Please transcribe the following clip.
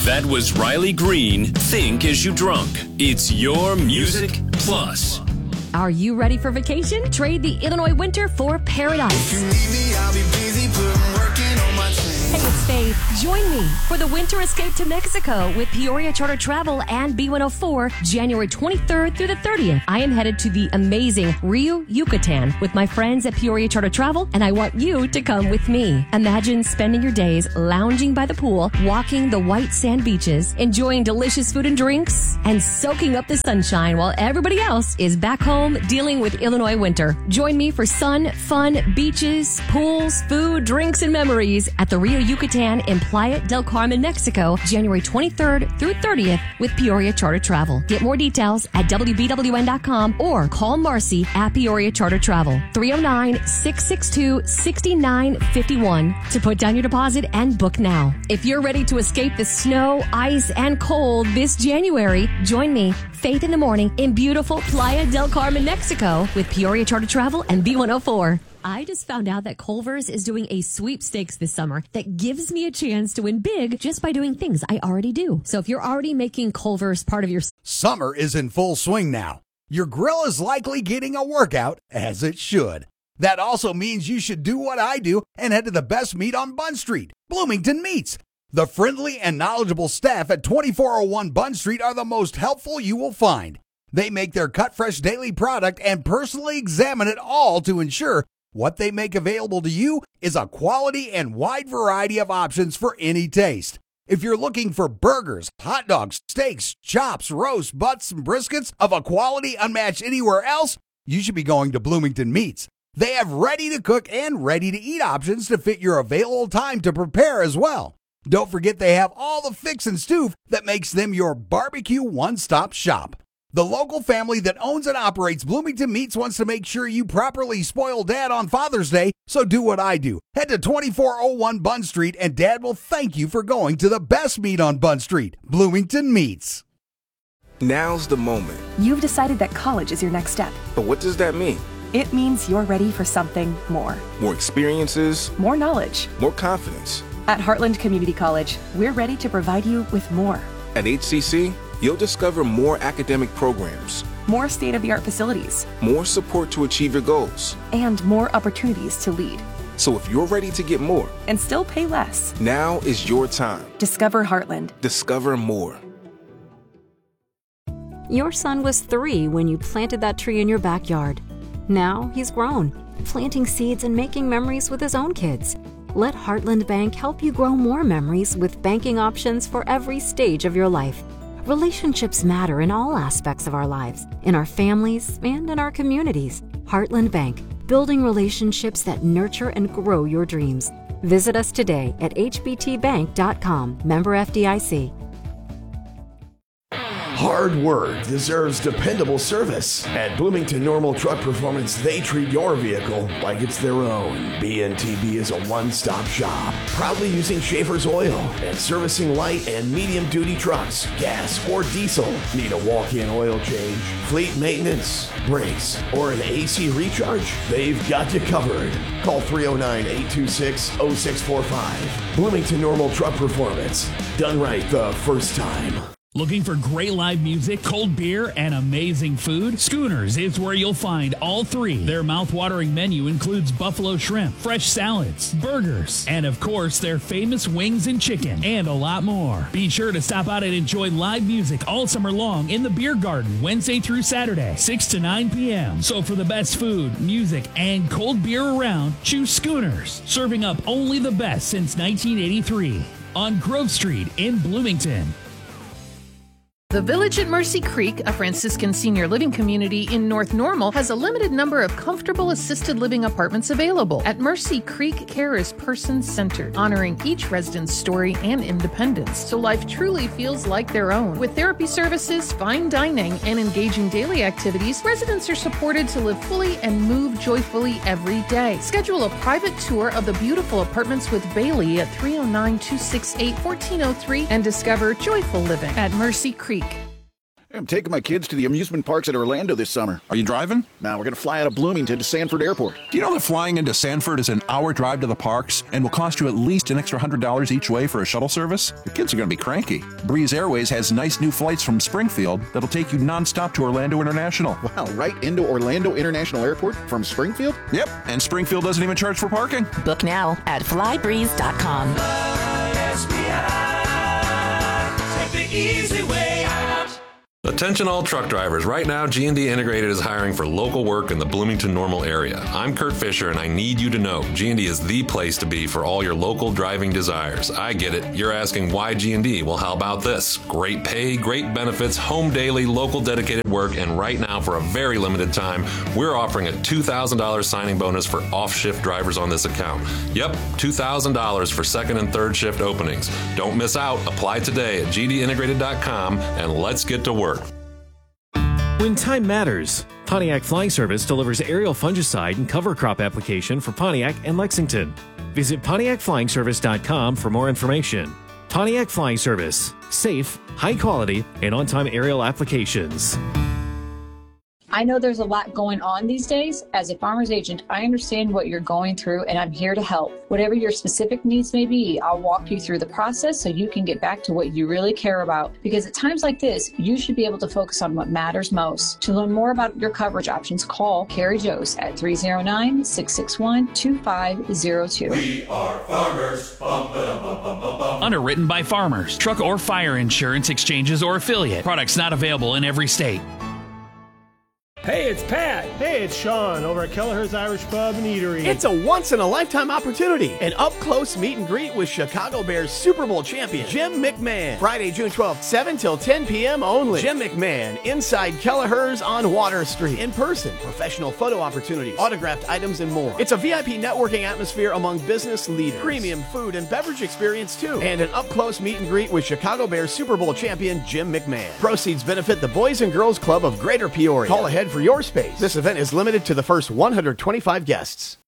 That was Riley Green, Think As You Drunk. It's your Music Plus. Are you ready for vacation? Trade the Illinois winter for paradise. If you need me, I'll be busy working on my chain. Hey, it's Faith. Join me for the winter escape to Mexico with Peoria Charter Travel and B104, January 23rd through the 30th. I am headed to the amazing Rio Yucatan with my friends at Peoria Charter Travel, and I want you to come with me. Imagine spending your days lounging by the pool, walking the white sand beaches, enjoying delicious food and drinks, and soaking up the sunshine while everybody else is back home dealing with Illinois winter. Join me for sun, fun, beaches, pools, food, drinks, and memories at the Rio Yucatan in Playa del Carmen, Mexico, January 23rd through 30th with Peoria Charter Travel. Get more details at WBWN.com or call Marcy at Peoria Charter Travel, 309-662-6951 to put down your deposit and book now. If you're ready to escape the snow, ice, and cold this January, join me, Faith in the Morning, in beautiful Playa del Carmen, Mexico with Peoria Charter Travel and B104. I just found out that Culver's is doing a sweepstakes this summer that gives me a chance to win big just by doing things I already do. So if you're already making Culver's part of your summer is in full swing now. Your grill is likely getting a workout, as it should. That also means you should do what I do and head to the best meat on Bunn Street, Bloomington Meats. The friendly and knowledgeable staff at 2401 Bunn Street are the most helpful you will find. They make their cut fresh daily product and personally examine it all to ensure what they make available to you is a quality and wide variety of options for any taste. If you're looking for burgers, hot dogs, steaks, chops, roasts, butts, and briskets of a quality unmatched anywhere else, you should be going to Bloomington Meats. They have ready-to-cook and ready-to-eat options to fit your available time to prepare as well. Don't forget they have all the fix and stew that makes them your barbecue one-stop shop. The local family that owns and operates Bloomington Meats wants to make sure you properly spoil Dad on Father's Day, so do what I do. Head to 2401 Bunn Street and Dad will thank you for going to the best meat on Bunn Street, Bloomington Meats. Now's the moment. You've decided that college is your next step. But what does that mean? It means you're ready for something more. More experiences. More knowledge. More confidence. At Heartland Community College, we're ready to provide you with more. At HCC, you'll discover more academic programs, more state-of-the-art facilities, more support to achieve your goals, and more opportunities to lead. So if you're ready to get more and still pay less, now is your time. Discover Heartland. Discover more. Your son was 3 when you planted that tree in your backyard. Now he's grown, planting seeds and making memories with his own kids. Let Heartland Bank help you grow more memories with banking options for every stage of your life. Relationships matter in all aspects of our lives, in our families and in our communities. Heartland Bank, building relationships that nurture and grow your dreams. Visit us today at hbtbank.com, member FDIC. Hard work deserves dependable service. At Bloomington Normal Truck Performance, they treat your vehicle like it's their own. BNTB is a one-stop shop, proudly using Schaefer's oil and servicing light and medium-duty trucks, gas or diesel. Need a walk-in oil change, fleet maintenance, brakes, or an AC recharge? They've got you covered. Call 309-826-0645. Bloomington Normal Truck Performance. Done right the first time. Looking for great live music, cold beer, and amazing food? Schooners is where you'll find all three. Their mouth-watering menu includes buffalo shrimp, fresh salads, burgers, and of course, their famous wings and chicken, and a lot more. Be sure to stop out and enjoy live music all summer long in the Beer Garden, Wednesday through Saturday, 6 to 9 p.m. So for the best food, music, and cold beer around, choose Schooners, serving up only the best since 1983 on Grove Street in Bloomington. The Village at Mercy Creek, a Franciscan senior living community in North Normal, has a limited number of comfortable assisted living apartments available. At Mercy Creek, care is person-centered, honoring each resident's story and independence, so life truly feels like their own. With therapy services, fine dining, and engaging daily activities, residents are supported to live fully and move joyfully every day. Schedule a private tour of the beautiful apartments with Bailey at 309-268-1403 and discover joyful living at Mercy Creek. I'm taking my kids to the amusement parks at Orlando this summer. Are you driving? No, we're going to fly out of Bloomington to Sanford Airport. Do you know that flying into Sanford is an hour drive to the parks and will cost you at least an extra $100 each way for a shuttle service? Your kids are going to be cranky. Breeze Airways has nice new flights from Springfield that'll take you nonstop to Orlando International. Wow, right into Orlando International Airport from Springfield? Yep, and Springfield doesn't even charge for parking. Book now at flybreeze.com. Take the easy way out. Attention all truck drivers. Right now, G&D Integrated is hiring for local work in the Bloomington-Normal area. I'm Kurt Fisher, and I need you to know G&D is the place to be for all your local driving desires. I get it. You're asking why G&D? Well, how about this? Great pay, great benefits, home daily, local dedicated work, and right now, for a very limited time, we're offering a $2,000 signing bonus for off-shift drivers on this account. Yep, $2,000 for second and third shift openings. Don't miss out. Apply today at gdintegrated.com, and let's get to work. When time matters, Pontiac Flying Service delivers aerial fungicide and cover crop application for Pontiac and Lexington. Visit PontiacFlyingService.com for more information. Pontiac Flying Service. Safe, high quality, and on-time aerial applications. I know there's a lot going on these days. As a farmer's agent, I understand what you're going through, and I'm here to help. Whatever your specific needs may be, I'll walk you through the process so you can get back to what you really care about. Because at times like this, you should be able to focus on what matters most. To learn more about your coverage options, call Carrie Joes at 309-661-2502. We are farmers. Bum, ba-dum, bum, bum, bum, bum. Underwritten by farmers. Truck or fire insurance exchanges or affiliate. Products not available in every state. Hey, it's Pat. Hey, it's Sean over at Kelleher's Irish Pub and Eatery. It's a once-in-a-lifetime opportunity. An up-close meet and greet with Chicago Bears Super Bowl champion Jim McMahon. Friday, June 12th, 7 till 10 p.m. only. Jim McMahon, inside Kelleher's on Water Street. In person, professional photo opportunities, autographed items, and more. It's a VIP networking atmosphere among business leaders. Premium food and beverage experience, too. And an up-close meet and greet with Chicago Bears Super Bowl champion Jim McMahon. Proceeds benefit the Boys and Girls Club of Greater Peoria. Call ahead for your space. This event is limited to the first 125 guests.